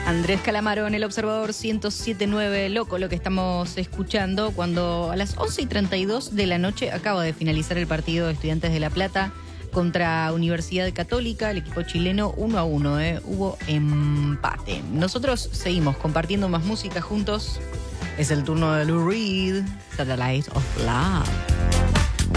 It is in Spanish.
Andrés Calamaro en El Observador 107.9, loco lo que estamos escuchando cuando a las 11:32 de la noche acaba de finalizar el partido de Estudiantes de La Plata contra Universidad Católica, el equipo chileno 1-1, hubo empate. Nosotros seguimos compartiendo más música juntos. Es el turno de Lou Reed, Satellite of Love.